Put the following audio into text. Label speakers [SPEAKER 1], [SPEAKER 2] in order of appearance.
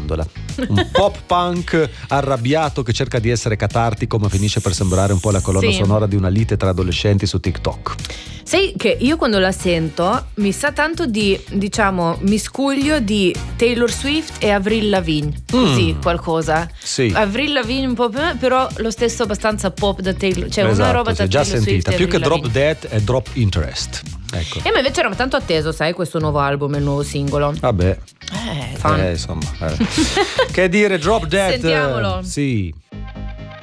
[SPEAKER 1] gondola. Un pop punk arrabbiato che cerca di essere catartico ma finisce per sembrare un po' la colonna sonora di una lite tra adolescenti su TikTok.
[SPEAKER 2] Sai che io quando la sento mi sa tanto di, diciamo, miscuglio di Taylor Swift e Avril Lavigne, così qualcosa.
[SPEAKER 1] Sì.
[SPEAKER 2] Avril Lavigne un po' però lo stesso abbastanza pop da Taylor, cioè una roba da
[SPEAKER 1] già
[SPEAKER 2] Taylor
[SPEAKER 1] sentita,
[SPEAKER 2] Swift
[SPEAKER 1] più che
[SPEAKER 2] Avril
[SPEAKER 1] Drop
[SPEAKER 2] Lavigne.
[SPEAKER 1] Dead è Drop Interest. Ecco.
[SPEAKER 2] E ma invece era tanto atteso, sai, questo nuovo album, il nuovo singolo.
[SPEAKER 1] Vabbè.
[SPEAKER 2] Fan.
[SPEAKER 1] Insomma. Che dire, Drop Dead.
[SPEAKER 2] Sentiamolo.
[SPEAKER 1] Sì.